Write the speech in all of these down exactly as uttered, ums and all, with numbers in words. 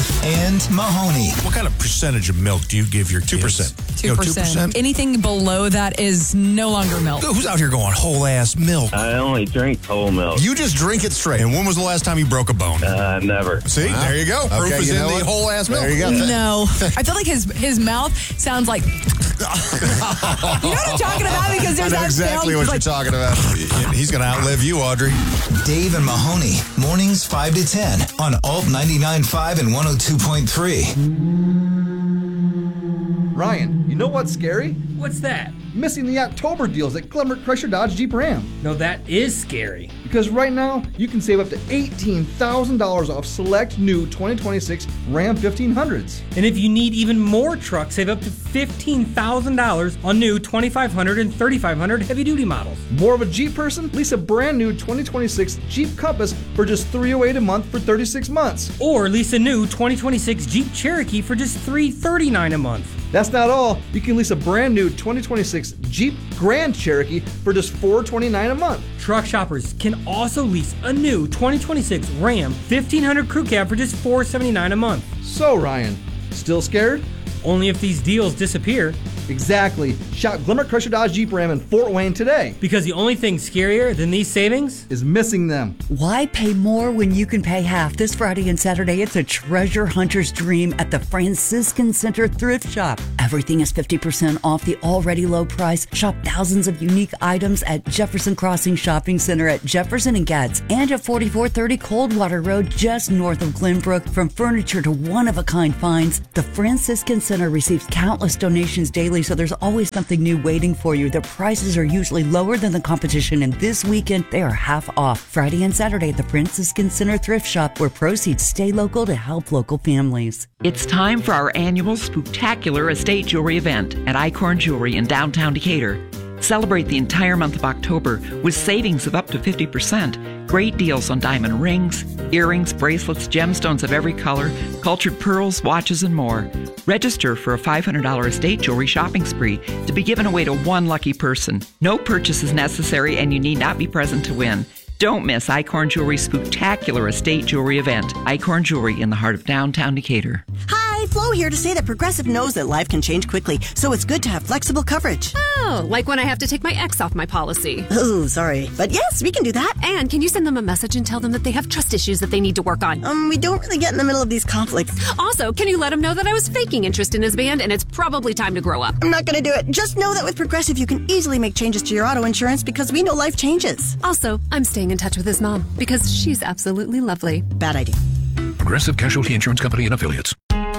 and Mahoney. What kind of percentage of milk do you give your two percent. two percent. two percent. Anything below that is no longer milk. Who's out here going whole ass milk? I only drink whole milk. You just drink it straight. And when was the last time you broke a bone? Uh, never. See, wow. There you go. Proof okay, is you in know the what? whole ass milk. There you go. No. I feel like his his mouth sounds like... You know what I'm talking about? Because there's I know that exactly sound, what like, you're talking about. He's going to outlive you, Audrey. Dave and Mahoney, mornings five to ten on Alt ninety-nine point five and one oh two point three. Ryan, you know what's scary? What's that? Missing the October deals at Glenbrook Chrysler Dodge Jeep Ram. No, that is scary. Because right now, you can save up to eighteen thousand dollars off select new twenty twenty-six Ram fifteen hundreds. And if you need even more trucks, save up to fifteen thousand dollars on new twenty-five hundred and thirty-five hundred heavy-duty models. More of a Jeep person? Lease a brand new twenty twenty-six Jeep Compass for just three hundred eight dollars a month for thirty-six months. Or lease a new twenty twenty-six Jeep Cherokee for just three hundred thirty-nine dollars a month. That's not all. You can lease a brand new twenty twenty-six Jeep Grand Cherokee for just four hundred twenty-nine dollars a month. Truck shoppers can also lease a new twenty twenty-six Ram fifteen hundred Crew Cab for just four hundred seventy-nine dollars a month. So, Ryan, still scared? Only if these deals disappear. Exactly. Shop Glenbrook Chrysler Dodge Jeep Ram in Fort Wayne today. Because the only thing scarier than these savings is missing them. Why pay more when you can pay half? This Friday and Saturday, it's a treasure hunter's dream at the Franciscan Center Thrift Shop. Everything is fifty percent off the already low price. Shop thousands of unique items at Jefferson Crossing Shopping Center at Jefferson and Gatz and at forty-four thirty Coldwater Road just north of Glenbrook. From furniture to one-of-a-kind finds, the Franciscan Center receives countless donations daily, so there's always something new waiting for you. Their prices are usually lower than the competition, and this weekend they are half off. Friday and Saturday at the Franciscan Center Thrift Shop, where proceeds stay local to help local families. It's time for our annual Spooktacular Estate Jewelry event at Icorn Jewelry in downtown Decatur. Celebrate the entire month of October with savings of up to fifty percent. Great deals on diamond rings, earrings, bracelets, gemstones of every color, cultured pearls, watches, and more. Register for a five hundred dollars estate jewelry shopping spree to be given away to one lucky person. No purchase is necessary and you need not be present to win. Don't miss Icorn Jewelry's Spooktacular Estate Jewelry event. Icorn Jewelry in the heart of downtown Decatur. Hi, Flo here to say that Progressive knows that life can change quickly, so it's good to have flexible coverage. Oh, like when I have to take my ex off my policy. Oh, sorry. But yes, we can do that. And can you send them a message and tell them that they have trust issues that they need to work on? Um, we don't really get in the middle of these conflicts. Also, can you let him know that I was faking interest in his band and it's probably time to grow up? I'm not going to do it. Just know that with Progressive, you can easily make changes to your auto insurance because we know life changes. Also, I'm staying in touch with his mom because she's absolutely lovely. Bad idea. Progressive Casualty Insurance Company and Affiliates.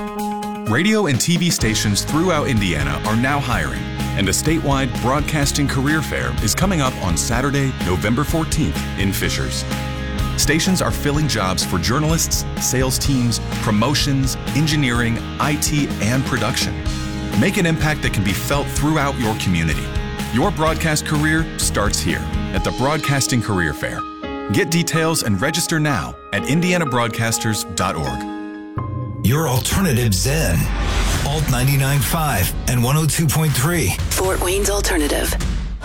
Radio and T V stations throughout Indiana are now hiring, and a statewide broadcasting career fair is coming up on Saturday, November fourteenth in Fishers. Stations are filling jobs for journalists, sales teams, promotions, engineering, I T, and production. Make an impact that can be felt throughout your community. Your broadcast career starts here at the Broadcasting Career Fair. Get details and register now at indiana broadcasters dot org. Your alternative Zen. Alt ninety-nine point five and one oh two point three. Fort Wayne's Alternative.